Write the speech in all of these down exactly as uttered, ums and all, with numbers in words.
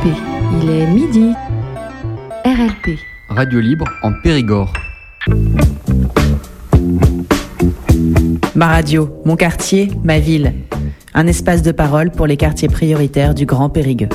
P, il est midi. R L P. Radio Libre en Périgord. Ma radio, mon quartier, ma ville. Un espace de parole pour les quartiers prioritaires du Grand Périgueux.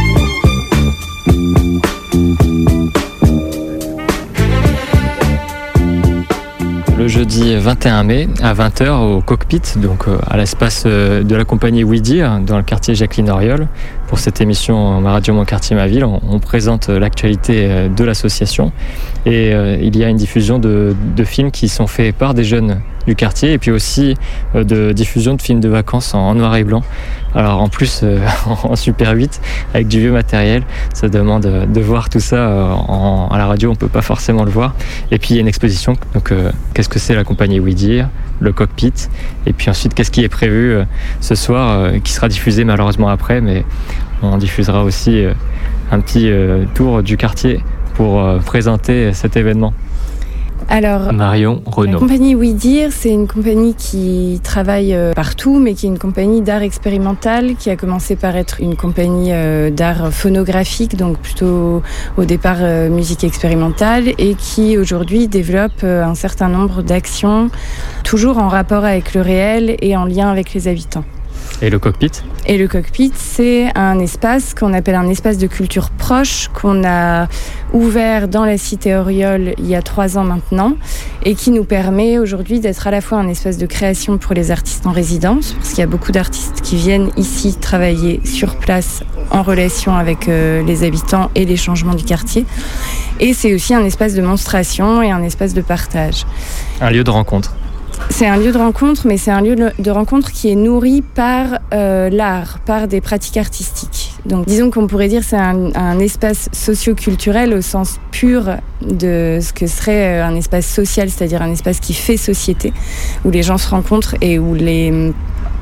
Le jeudi vingt et un mai à vingt heures au Cockpit, donc à l'espace de la compagnie Oui Dire dans le quartier Jacqueline Auriol. Pour cette émission Ma radio, mon quartier, ma ville, on, on présente l'actualité de l'association et euh, il y a une diffusion de, de films qui sont faits par des jeunes du quartier et puis aussi euh, de diffusion de films de vacances en, en noir et blanc. Alors en plus euh, en Super huit avec du vieux matériel, ça demande de voir tout ça euh, en, à la radio, on peut pas forcément le voir. Et puis il y a une exposition, donc euh, qu'est-ce que c'est la compagnie Oui Dire, le Cockpit, et puis ensuite qu'est-ce qui est prévu euh, ce soir, euh, qui sera diffusé malheureusement après, mais on diffusera aussi euh, un petit euh, tour du quartier pour euh, présenter cet événement. Alors, Marion Renaud. La compagnie Oui Dire, c'est une compagnie qui travaille partout, mais qui est une compagnie d'art expérimental, qui a commencé par être une compagnie d'art phonographique, donc plutôt au départ musique expérimentale, et qui aujourd'hui développe un certain nombre d'actions, toujours en rapport avec le réel et en lien avec les habitants. Et le Cockpit ? Et le Cockpit, c'est un espace qu'on appelle un espace de culture proche, qu'on a ouvert dans la cité Auriol il y a trois ans maintenant, et qui nous permet aujourd'hui d'être à la fois un espace de création pour les artistes en résidence, parce qu'il y a beaucoup d'artistes qui viennent ici travailler sur place en relation avec euh, les habitants et les changements du quartier. Et c'est aussi un espace de monstration et un espace de partage. Un lieu de rencontre. C'est un lieu de rencontre, mais c'est un lieu de rencontre qui est nourri par euh, l'art, par des pratiques artistiques. Donc disons qu'on pourrait dire que c'est un, un espace socio-culturel au sens pur de ce que serait un espace social, c'est-à-dire un espace qui fait société, où les gens se rencontrent et où les...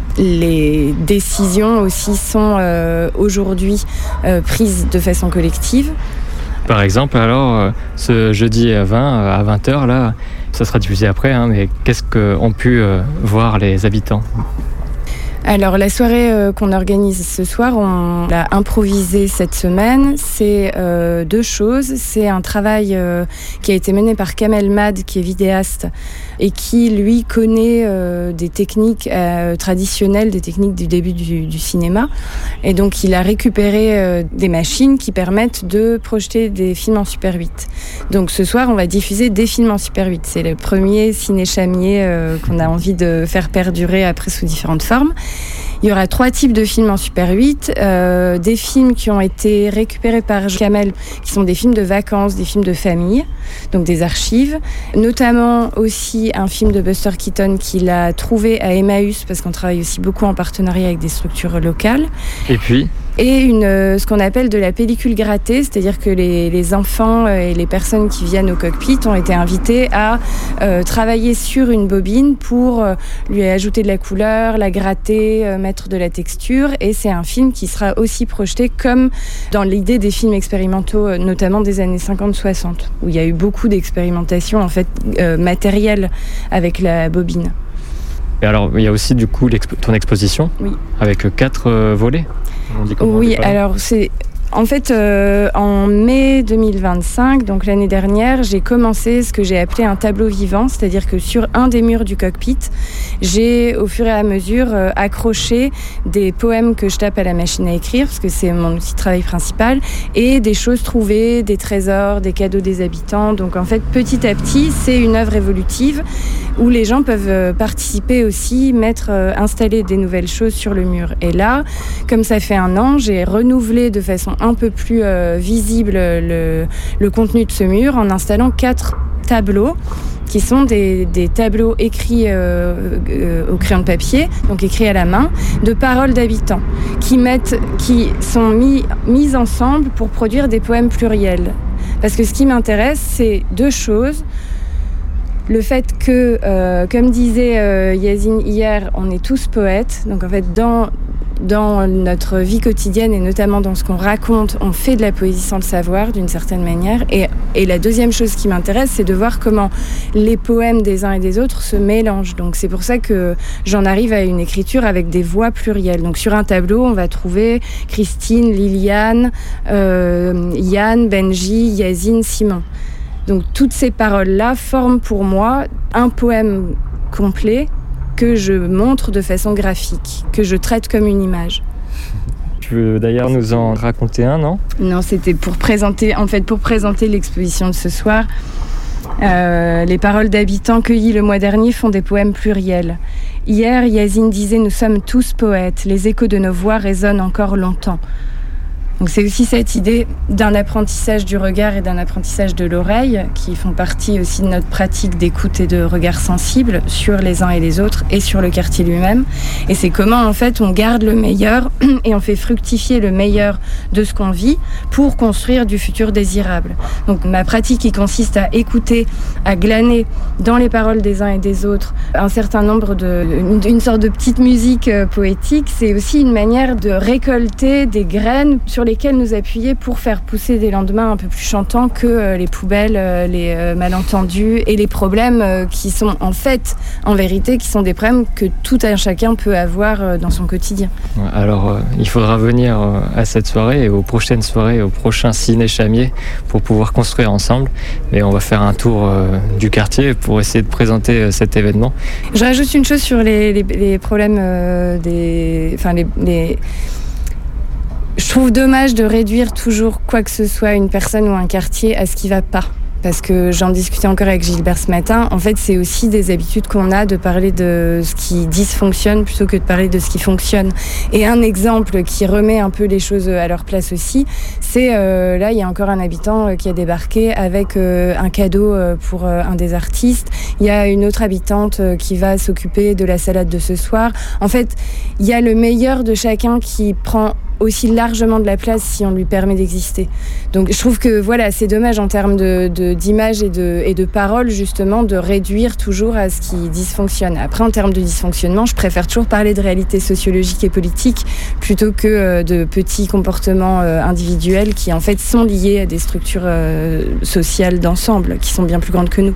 Les décisions aussi sont euh, aujourd'hui euh, prises de façon collective. Par exemple, alors, euh, ce jeudi à vingt, à vingt heures, là, ça sera diffusé après, hein, mais qu'est-ce qu'ont pu euh, voir les habitants ? Alors la soirée euh, qu'on organise ce soir, on l'a improvisée cette semaine. C'est euh, deux choses. C'est un travail euh, qui a été mené par Kamel Mad, qui est vidéaste, et qui, lui, connaît euh, des techniques euh, traditionnelles, des techniques du début du, du cinéma. Et donc il a récupéré euh, des machines qui permettent de projeter des films en Super huit. Donc ce soir, on va diffuser des films en Super huit. C'est le premier ciné-chamier euh, qu'on a envie de faire perdurer après sous différentes formes. Il y aura trois types de films en Super huit, euh, des films qui ont été récupérés par Kamel, qui sont des films de vacances, des films de famille, donc des archives, notamment aussi un film de Buster Keaton qu'il a trouvé à Emmaüs, parce qu'on travaille aussi beaucoup en partenariat avec des structures locales. Et puis Et une, euh, ce qu'on appelle de la pellicule grattée, c'est-à-dire que les, les enfants et les personnes qui viennent au Cockpit ont été invités à euh, travailler sur une bobine pour euh, lui ajouter de la couleur, la gratter, euh, mettre de la texture. Et c'est un film qui sera aussi projeté comme dans l'idée des films expérimentaux, euh, notamment des années cinquante soixante, où il y a eu beaucoup d'expérimentations en fait, euh, matérielles avec la bobine. Et alors, il y a aussi du coup l'expo- ton exposition, oui. Avec quatre euh, volets. On dit comment, oui, alors c'est... En fait, euh, en mai deux mille vingt-cinq, donc l'année dernière, j'ai commencé ce que j'ai appelé un tableau vivant, c'est-à-dire que sur un des murs du Cockpit, j'ai au fur et à mesure euh, accroché des poèmes que je tape à la machine à écrire, parce que c'est mon outil de travail principal, et des choses trouvées, des trésors, des cadeaux des habitants. Donc en fait, petit à petit, c'est une œuvre évolutive où les gens peuvent participer aussi, mettre, euh, installer des nouvelles choses sur le mur. Et là, comme ça fait un an, j'ai renouvelé de façon un peu plus euh, visible le, le contenu de ce mur en installant quatre tableaux qui sont des, des tableaux écrits euh, euh, au crayon de papier, donc écrits à la main, de paroles d'habitants, qui, mettent, qui sont mis, mis ensemble pour produire des poèmes pluriels. Parce que ce qui m'intéresse, c'est deux choses. Le fait que, euh, comme disait euh, Yazine hier, on est tous poètes, donc en fait dans... dans notre vie quotidienne et notamment dans ce qu'on raconte, on fait de la poésie sans le savoir d'une certaine manière. Et, et la deuxième chose qui m'intéresse, c'est de voir comment les poèmes des uns et des autres se mélangent. Donc c'est pour ça que j'en arrive à une écriture avec des voix plurielles. Donc sur un tableau, on va trouver Christine, Liliane, euh, Yann, Benji, Yazine, Simon. Donc toutes ces paroles-là forment pour moi un poème complet que je montre de façon graphique, que je traite comme une image. Tu veux d'ailleurs nous en raconter un, non ? Non, c'était pour présenter, en fait, pour présenter l'exposition de ce soir. Euh, les paroles d'habitants cueillis le mois dernier font des poèmes pluriels. Hier, Yazine disait « Nous sommes tous poètes, les échos de nos voix résonnent encore longtemps ». Donc c'est aussi cette idée d'un apprentissage du regard et d'un apprentissage de l'oreille qui font partie aussi de notre pratique d'écoute et de regard sensible sur les uns et les autres et sur le quartier lui-même. Et c'est comment en fait on garde le meilleur et on fait fructifier le meilleur de ce qu'on vit pour construire du futur désirable. Donc ma pratique qui consiste à écouter, à glaner dans les paroles des uns et des autres un certain nombre de... une, une sorte de petite musique euh, poétique, c'est aussi une manière de récolter des graines sur les lesquels nous appuyer pour faire pousser des lendemains un peu plus chantants que euh, les poubelles, euh, les euh, malentendus et les problèmes euh, qui sont en fait, en vérité, qui sont des problèmes que tout un chacun peut avoir euh, dans son quotidien. Alors, euh, il faudra venir euh, à cette soirée et aux prochaines soirées, au prochain Ciné Chamier pour pouvoir construire ensemble. Et on va faire un tour euh, du quartier pour essayer de présenter euh, cet événement. Je rajoute une chose sur les, les, les problèmes euh, des... Enfin, les... les Je trouve dommage de réduire toujours quoi que ce soit, une personne ou un quartier, à ce qui va pas. Parce que j'en discutais encore avec Gilbert ce matin. En fait, c'est aussi des habitudes qu'on a de parler de ce qui dysfonctionne plutôt que de parler de ce qui fonctionne. Et un exemple qui remet un peu les choses à leur place aussi, c'est euh, là, il y a encore un habitant qui a débarqué avec euh, un cadeau pour euh, un des artistes. Il y a une autre habitante qui va s'occuper de la salade de ce soir. En fait, il y a le meilleur de chacun qui prend aussi largement de la place si on lui permet d'exister. Donc je trouve que voilà, c'est dommage en termes de, de, d'image et de, et de paroles justement de réduire toujours à ce qui dysfonctionne. Après en termes de dysfonctionnement, je préfère toujours parler de réalité sociologique et politique plutôt que euh, de petits comportements euh, individuels qui en fait sont liés à des structures euh, sociales d'ensemble qui sont bien plus grandes que nous.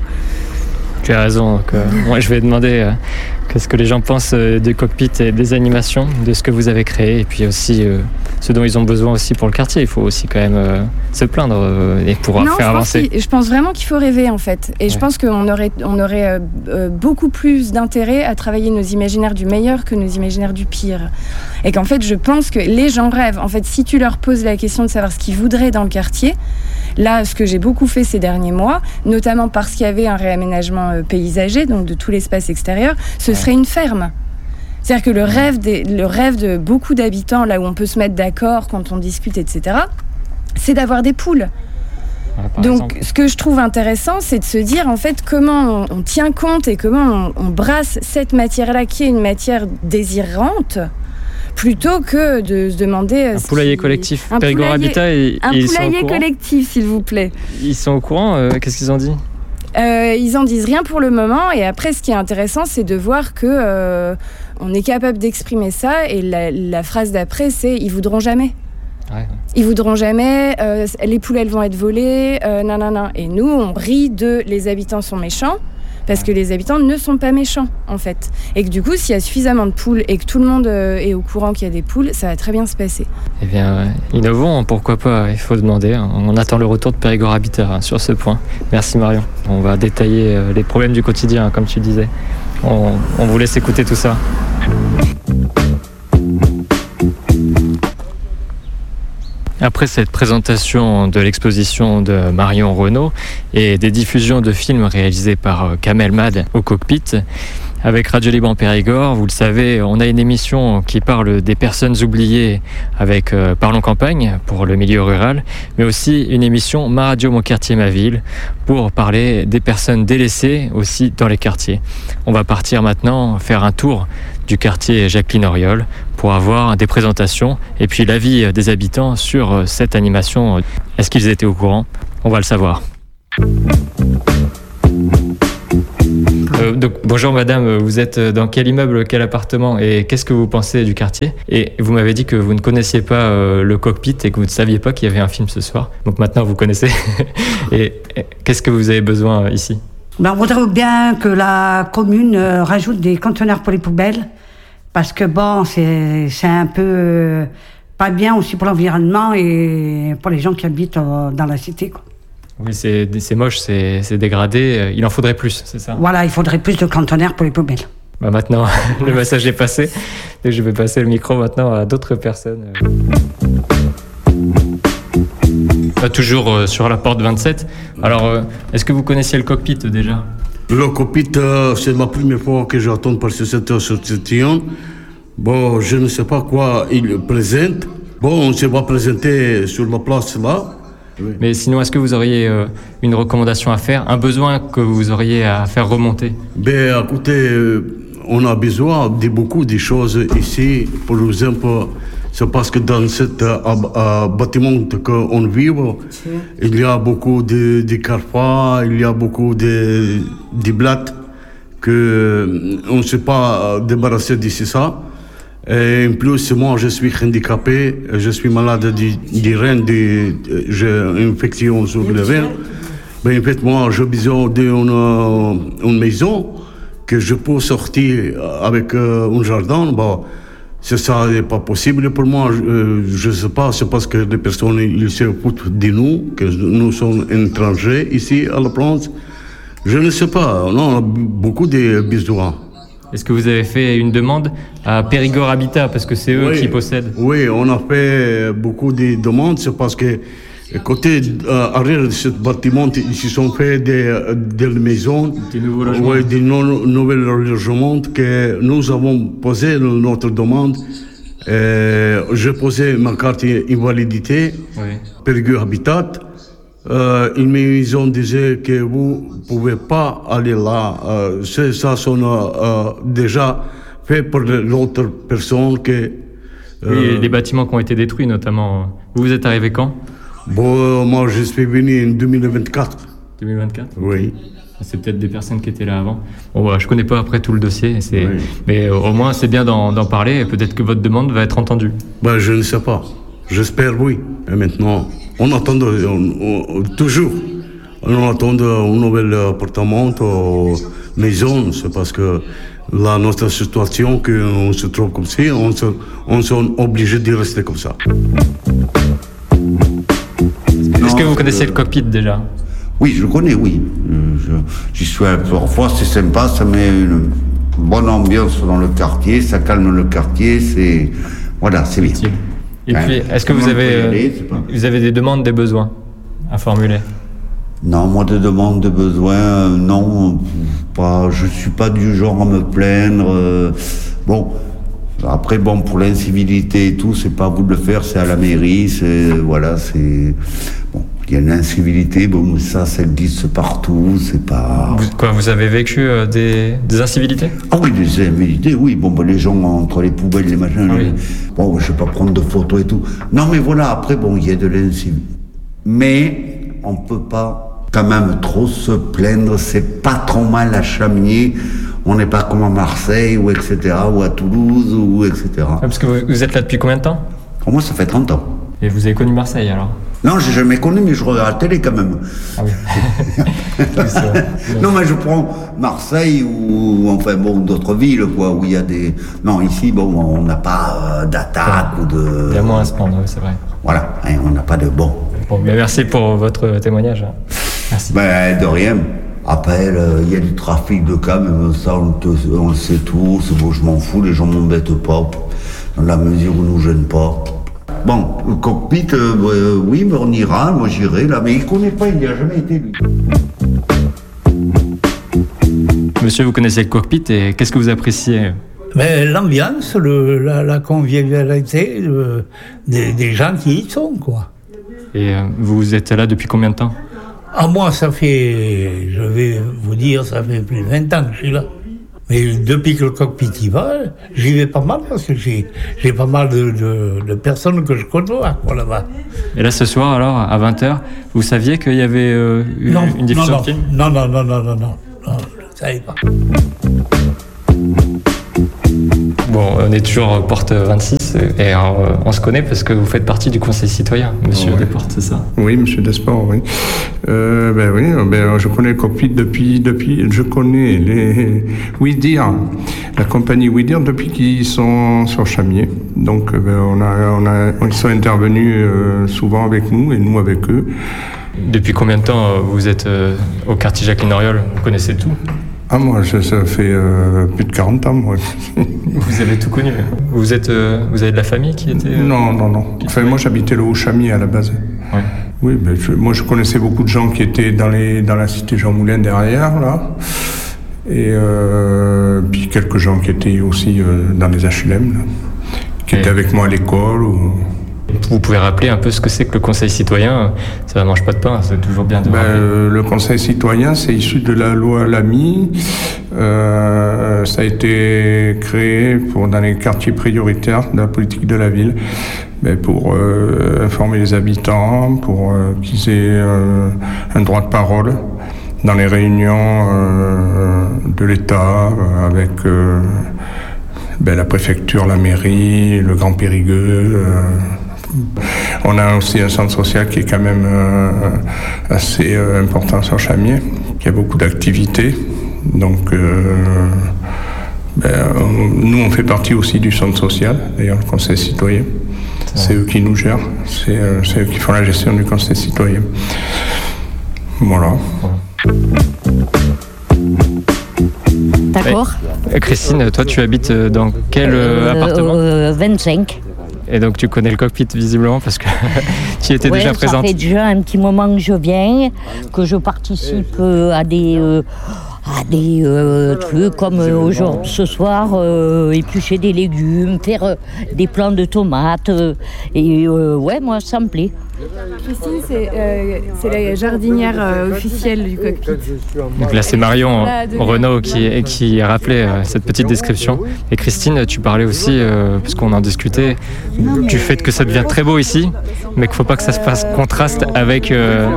Tu as raison. Donc, euh, moi, je vais demander euh, qu'est-ce que les gens pensent euh, des cockpits et des animations, de ce que vous avez créé, et puis aussi euh, ce dont ils ont besoin aussi pour le quartier. Il faut aussi quand même euh, se plaindre euh, et pouvoir non, faire je avancer. Pense je pense vraiment qu'il faut rêver, en fait. Et ouais. Je pense qu'on aurait, on aurait euh, euh, beaucoup plus d'intérêt à travailler nos imaginaires du meilleur que nos imaginaires du pire. Et qu'en fait, je pense que les gens rêvent. En fait, si tu leur poses la question de savoir ce qu'ils voudraient dans le quartier, là, ce que j'ai beaucoup fait ces derniers mois, notamment parce qu'il y avait un réaménagement euh, paysager, donc de tout l'espace extérieur, ce ouais. serait une ferme. C'est-à-dire que le rêve, des, le rêve de beaucoup d'habitants, là où on peut se mettre d'accord quand on discute, et cetera, c'est d'avoir des poules. Ouais, donc, exemple. Ce que je trouve intéressant, c'est de se dire, en fait, comment on, on tient compte et comment on, on brasse cette matière-là, qui est une matière désirante, plutôt que de se demander... Un poulailler qui... collectif. Un Périgord poulailler... Habitat, et, un et ils poulailler sont au collectif, s'il vous plaît. Ils sont au courant euh, Qu'est-ce qu'ils ont dit euh, Ils en disent rien pour le moment. Et après, ce qui est intéressant, c'est de voir que euh, on est capable d'exprimer ça. Et la, la phrase d'après, c'est « ils voudront jamais ». Ouais. Ils voudront jamais, euh, les poules elles vont être volées, euh, nanana. Et nous, on rit de « les habitants sont méchants ». Parce que les habitants ne sont pas méchants, en fait. Et que du coup, s'il y a suffisamment de poules et que tout le monde euh, est au courant qu'il y a des poules, ça va très bien se passer. Eh bien, euh, innovons, pourquoi pas, il faut demander. On attend le retour de Périgord Habitat hein, sur ce point. Merci Marion. On va détailler euh, les problèmes du quotidien, comme tu disais. On, on vous laisse écouter tout ça. Après cette présentation de l'exposition de Marion Renaud et des diffusions de films réalisés par Kamel Mad au Cockpit, avec Radio Libre en Périgord, vous le savez, on a une émission qui parle des personnes oubliées avec euh, Parlons Campagne pour le milieu rural, mais aussi une émission Ma Radio, Mon Quartier, Ma Ville pour parler des personnes délaissées aussi dans les quartiers. On va partir maintenant faire un tour du quartier Jacqueline Auriol pour avoir des présentations et puis l'avis des habitants sur cette animation. Est-ce qu'ils étaient au courant ? On va le savoir. Euh, donc, bonjour madame, vous êtes dans quel immeuble, quel appartement et qu'est-ce que vous pensez du quartier? Et vous m'avez dit que vous ne connaissiez pas euh, le cockpit et que vous ne saviez pas qu'il y avait un film ce soir. Donc maintenant vous connaissez. et, et qu'est-ce que vous avez besoin ici? Ben, on voudrait bien que la commune euh, rajoute des conteneurs pour les poubelles. Parce que bon, c'est, c'est un peu euh, pas bien aussi pour l'environnement et pour les gens qui habitent euh, dans la cité, quoi. Oui, c'est, c'est moche, c'est, c'est dégradé. Il en faudrait plus, c'est ça? Voilà, il faudrait plus de conteneurs pour les poubelles. Bah maintenant, le message est passé. Et je vais passer le micro maintenant à d'autres personnes. Pas toujours euh, sur la porte vingt-sept. Alors, euh, est-ce que vous connaissiez le cockpit déjà? Le cockpit, euh, c'est ma première fois que j'entends parler de cette association. Bon, je ne sais pas quoi il présente. Bon, on se va présenter sur la place là. Oui. Mais sinon, est-ce que vous auriez euh, une recommandation à faire, un besoin que vous auriez à faire remonter? Ben, écoutez, euh, on a besoin de beaucoup de choses ici. Par exemple, c'est parce que dans ce euh, euh, bâtiment qu'on vit, il y a beaucoup de, de carrefours, il y a beaucoup de, de blattes qu'on ne sait pas débarrasser d'ici ça. Et en plus, moi, je suis handicapé, je suis malade du, du rein, du, j'ai une infection sur le rein. Ben, en fait, moi, j'ai besoin d'une une maison que je peux sortir avec euh, un jardin. Bon, c'est ça n'est pas possible pour moi. Je ne sais pas, c'est parce que les personnes ils se foutent de nous, que nous sommes étrangers ici à la France. Je ne sais pas, non, on a beaucoup de besoins. Est-ce que vous avez fait une demande à Périgord Habitat, parce que c'est eux oui, qui possèdent? Oui, on a fait beaucoup de demandes, c'est parce que côté euh, arrière de ce bâtiment, ils se sont fait des, des maisons, des nouveaux logements, oui, des no, nouveaux logements que nous avons posé notre demande. Euh, j'ai posé ma carte invalidité, oui. Périgord Habitat. Euh, ils me disaient que vous ne pouvez pas aller là. Euh, c'est, ça sont euh, déjà fait pour l'autre personne que... Euh, oui, les bâtiments qui ont été détruits notamment. Vous, vous êtes arrivé quand? Bon, euh, moi je suis venu en deux mille vingt-quatre. deux mille vingt-quatre? Oui. C'est peut-être des personnes qui étaient là avant. Bon, voilà, je ne connais pas après tout le dossier, c'est... Oui. Mais euh, au moins c'est bien d'en, d'en parler et peut-être que votre demande va être entendue. Ben, je ne sais pas. J'espère oui. Et maintenant, on attend de, on, on, toujours. On attend un nouvel appartement, une maison. C'est parce que là, notre situation, qu'on se trouve comme ça, on se, on est obligé de rester comme ça. Est-ce que vous connaissez le cockpit déjà? Oui, je connais, oui. Je, j'y suis un peu. Parfois, c'est sympa, ça met une bonne ambiance dans le quartier, ça calme le quartier, c'est... Voilà, c'est bien. Et puis, est-ce que vous avez, aller, vous avez des demandes, des besoins à formuler? Non, moi, des demandes, des besoins, euh, non. Pas, je suis pas du genre à me plaindre. Euh, bon, après, bon, pour l'incivilité et tout, c'est pas à vous de le faire, c'est à la mairie, c'est... Voilà, c'est... Bon, il y a une incivilité, bon, ça, ça existe partout, c'est pas... Vous, quoi, vous avez vécu euh, des, des incivilités? Ah oui, des incivilités, oui. Bon, ben, les gens entre les poubelles, les machins, ah, les... oui. Bon, je vais pas prendre de photos et tout. Non, mais voilà, après, bon, il y a de l'incivilité. Mais on peut pas quand même trop se plaindre, c'est pas trop mal à Chamiers. On n'est pas comme à Marseille, ou et cetera, ou à Toulouse, ou et cetera. Ah, parce que vous, vous êtes là depuis combien de temps? Pour moi, ça fait trente ans. Et vous avez connu Marseille, alors? Non, j'ai jamais connu, mais je regarde la télé quand même. Ah oui. Non, mais je prends Marseille ou, enfin, bon, d'autres villes, quoi, où il y a des... Non, ici, bon, on n'a pas euh, d'attaque ouais. ou de... Il y a moins à se prendre, oui, c'est vrai. Voilà, hein, on n'a pas de bon. Bon, mais merci pour votre témoignage. Merci. Ben, de rien. Après, il euh, y a du trafic de cam, ça, on, te, on le sait tous. Bon, je m'en fous, les gens m'embêtent pas, dans la mesure où nous gênent pas. Bon, le cockpit, euh, euh, oui, mais on ira, moi j'irai là, mais il ne connaît pas, il n'y a jamais été lui. Monsieur, vous connaissez le cockpit et qu'est-ce que vous appréciez? Mais l'ambiance, le, la, la convivialité le, des, des gens qui y sont, quoi. Et euh, vous êtes là depuis combien de temps? Ah, moi, ça fait, je vais vous dire, ça fait plus de vingt ans que je suis là. Mais depuis que le cockpit y va, j'y vais pas mal parce que j'ai, j'ai pas mal de, de, de personnes que je côtoie, quoi, là-bas. Et là, ce soir, alors, à vingt heures, vous saviez qu'il y avait euh, une, non, une diffusion non, de film? Non, non, non, non, non, non, non. Ça n'allait pas. Bon, on est toujours porte vingt-six et alors, on se connaît parce que vous faites partie du Conseil citoyen, monsieur oh, oui. Desportes, c'est ça? Oui, monsieur Desportes, oui. Euh, ben oui, ben, je connais le cockpit depuis, depuis, je connais les Ouidir, la compagnie Ouidir depuis qu'ils sont sur Chamiers. Donc, ben, on a, on a, ils sont intervenus euh, souvent avec nous et nous avec eux. Depuis combien de temps vous êtes euh, au quartier Jacqueline-Auriol? Vous connaissez tout? Ah, moi, je, ça fait euh, plus de quarante ans, moi. Vous avez tout connu. Vous êtes, euh, vous avez de la famille qui était... Euh... Non, non, non. Enfin, moi, j'habitais le Haut-Chamiers à la base. Ouais. Oui, mais je, moi, je connaissais beaucoup de gens qui étaient dans, les, dans la cité Jean Moulin derrière, là. Et euh, puis quelques gens qui étaient aussi euh, dans les H L M, là, qui Et... étaient avec moi à l'école. Ou... Vous pouvez rappeler un peu ce que c'est que le Conseil citoyen? Ça ne mange pas de pain, c'est toujours bien de ben, euh, Le Conseil citoyen, c'est issu de la loi Lamy. Euh, ça a été créé pour, dans les quartiers prioritaires de la politique de la ville, ben, pour euh, informer les habitants, pour euh, qu'ils aient euh, un droit de parole dans les réunions euh, de l'État euh, avec euh, ben, la préfecture, la mairie, le Grand Périgueux. Euh, On a aussi un centre social qui est quand même euh, assez euh, important sur Chamiers, qui a beaucoup d'activités. Donc, euh, ben, on, nous, on fait partie aussi du centre social, d'ailleurs, le Conseil citoyen. C'est eux qui nous gèrent, c'est, euh, c'est eux qui font la gestion du Conseil citoyen. Voilà. D'accord. Et Christine, toi, tu habites dans quel euh, appartement euh, vingt-cinq. Et donc tu connais le cockpit visiblement parce que tu y étais ouais, déjà présente. Ça fait déjà un petit moment que je viens, que je participe euh, à des, euh, à des euh, trucs comme euh, aujourd'hui, ce soir, euh, éplucher des légumes, faire euh, des plants de tomates. Euh, et euh, ouais, moi ça me plaît. Christine, c'est, euh, c'est la jardinière euh, officielle du cockpit. Donc là, c'est Marion Renaud qui, qui a rappelé euh, cette petite description. Et Christine, tu parlais aussi, euh, parce qu'on en discutait, du fait que ça devient très beau ici, mais qu'il ne faut pas que ça se passe contraste avec, euh,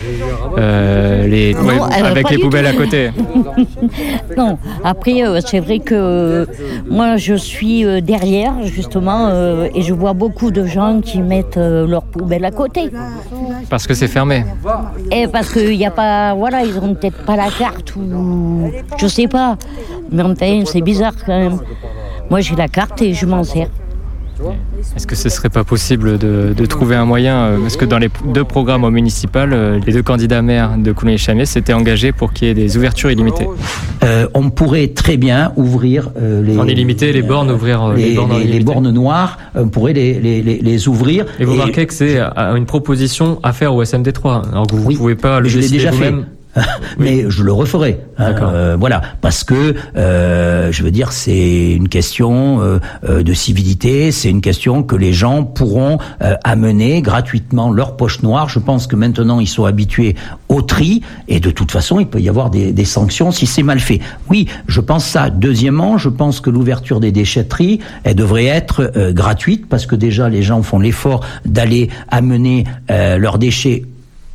euh, les, non, ouais, avec les poubelles à côté. Non, après, euh, c'est vrai que euh, moi, je suis euh, derrière, justement, euh, et je vois beaucoup de gens qui mettent euh, leurs poubelles à côté. Parce que c'est fermé. Et parce qu'il n'y a pas, voilà, ils n'ont peut-être pas la carte ou je sais pas. Mais enfin, c'est bizarre quand même. Moi, j'ai la carte et je m'en sers. Est-ce que ce serait pas possible de, de trouver un moyen, parce que dans les deux programmes au municipal, les deux candidats maires de Coulommiers-Chamiers s'étaient engagés pour qu'il y ait des ouvertures illimitées. Euh, on pourrait très bien ouvrir euh, les... En illimité, les bornes, euh, ouvrir les, les bornes en les, les bornes noires, on pourrait les, les, les, les ouvrir. Et vous et... remarquez que c'est une proposition à faire au S M D trois, alors que vous ne oui, pouvez pas le je décider l'ai déjà vous-même. Fait. Mais oui. je le referai. Hein, euh, voilà, parce que euh, je veux dire, c'est une question euh, euh, de civilité, c'est une question que les gens pourront euh, amener gratuitement leur poche noire. Je pense que maintenant ils sont habitués au tri et de toute façon il peut y avoir des, des sanctions si c'est mal fait. Oui, je pense ça. Deuxièmement, je pense que l'ouverture des déchetteries, elle devrait être euh, gratuite parce que déjà les gens font l'effort d'aller amener euh, leurs déchets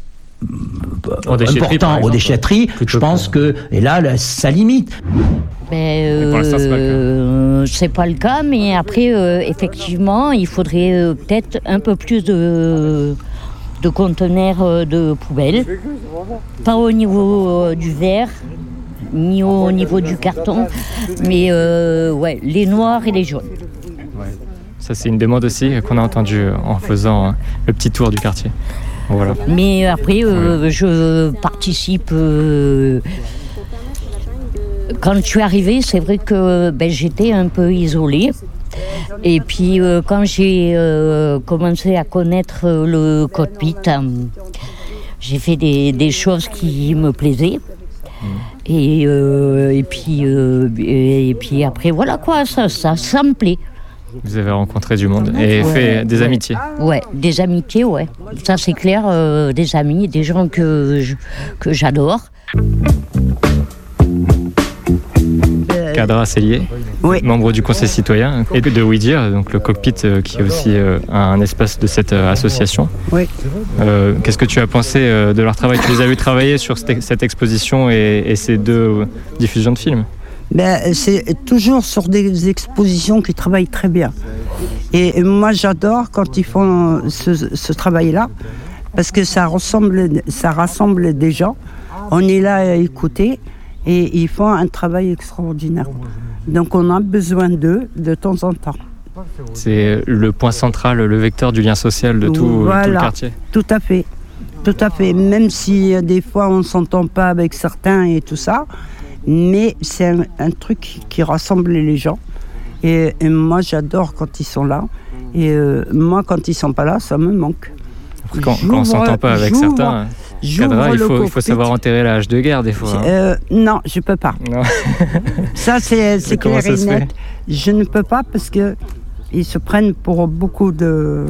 important aux déchetteries, je pense que et là, là ça limite. Mais euh, c'est pas le cas, mais après euh, effectivement, il faudrait euh, peut-être un peu plus de de conteneurs euh, de poubelles, pas au niveau euh, du verre, ni au niveau du carton, mais euh, ouais, les noirs et les jaunes. Ouais. Ça c'est une demande aussi qu'on a entendue en faisant le petit tour du quartier. Voilà. Mais après, euh, oui. je participe. Euh, quand je suis arrivée, c'est vrai que ben, j'étais un peu isolée. Et puis, euh, quand j'ai euh, commencé à connaître le cockpit, euh, j'ai fait des, des choses qui me plaisaient. Mmh. Et, euh, et, puis, euh, et, et puis après, voilà quoi, ça, ça, ça me plaît. Vous avez rencontré du monde et ouais, fait des ouais. amitiés. Ouais, des amitiés, ouais. Ça c'est clair, euh, des amis, des gens que, je, que j'adore. Cadra Cellier. Oui. Membre du conseil citoyen et de WeDir, donc le cockpit euh, qui est aussi euh, un espace de cette euh, association. Oui. Euh, qu'est-ce que tu as pensé euh, de leur travail? Tu les as vus travailler sur cette, cette exposition et, et ces deux euh, diffusions de films? Ben, c'est toujours sur des expositions qui travaillent très bien. Et, et moi, j'adore quand ils font ce, ce travail-là, parce que ça rassemble, ça rassemble des gens. On est là à écouter et ils font un travail extraordinaire. Donc on a besoin d'eux de temps en temps. C'est le point central, le vecteur du lien social de tout, voilà, tout le quartier. Tout à fait, tout à fait. Même si des fois on ne s'entend pas avec certains et tout ça, mais c'est un, un truc qui rassemble les gens. Et, et moi j'adore quand ils sont là. Et euh, moi quand ils ne sont pas là, ça me manque. Quand, quand on ne s'entend pas avec certains, cadra, il, faut, il faut savoir enterrer la hache de guerre des fois. Hein. Euh, non, je ne peux pas. Non. Ça, c'est, c'est clair et net. Je ne peux pas parce qu'ils se prennent pour beaucoup de...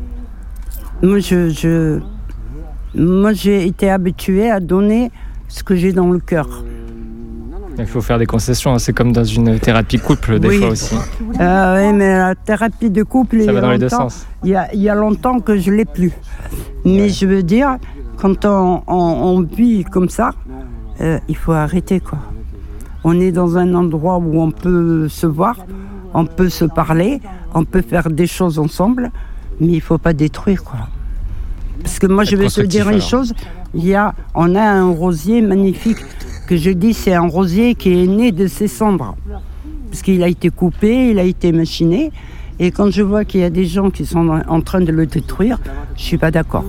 Moi, je, je... Moi, j'ai été habituée à donner ce que j'ai dans le cœur. Il faut faire des concessions, c'est comme dans une thérapie couple des oui. fois aussi. Euh, oui, mais la thérapie de couple, ça va dans les deux sens. sens. Il y a, il y a longtemps que je ne l'ai plus. Mais ouais. Je veux dire, quand on, on, on vit comme ça, euh, il faut arrêter, quoi. On est dans un endroit où on peut se voir, on peut se parler, on peut faire des choses ensemble, mais il ne faut pas détruire, quoi. Parce que moi, je vais te dire une chose, il y a, on a un rosier magnifique, que je dis c'est un rosier qui est né de ses cendres. Parce qu'il a été coupé, il a été machiné, et quand je vois qu'il y a des gens qui sont en train de le détruire, je ne suis pas d'accord.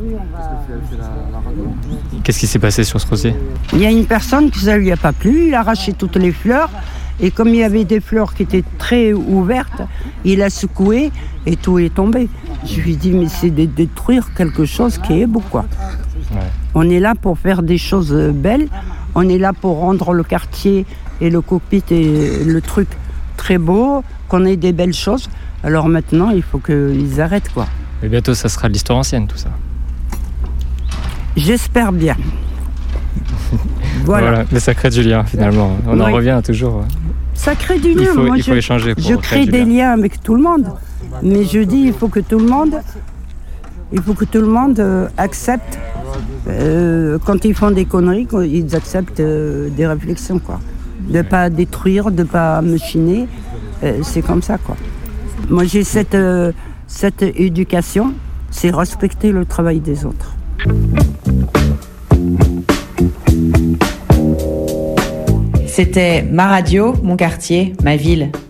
Qu'est-ce qui s'est passé sur ce rosier? Il y a une personne qui ça ne lui a pas plu, il a arraché toutes les fleurs, et comme il y avait des fleurs qui étaient très ouvertes, il a secoué et tout est tombé. Je lui ai dit, mais c'est de détruire quelque chose qui est beau, quoi. Ouais. On est là pour faire des choses belles, on est là pour rendre le quartier et le cockpit et le truc très beau, qu'on ait des belles choses. Alors maintenant, il faut qu'ils arrêtent, quoi. Mais bientôt, ça sera de l'histoire ancienne, tout ça. J'espère bien. Voilà. Voilà. Mais ça crée du lien, finalement. On oui. en revient toujours. Ça crée du lien. Il faut, Moi, il faut je, échanger pour je crée des lien. liens avec tout le monde. Mais je dis, il faut que tout le monde, il faut que tout le monde euh, accepte, euh, quand ils font des conneries, ils acceptent euh, des réflexions, quoi. De ne pas détruire, de ne pas machiner. Euh, c'est comme ça, quoi. Moi, j'ai cette, euh, cette éducation, c'est respecter le travail des autres. C'était ma radio, mon quartier, ma ville.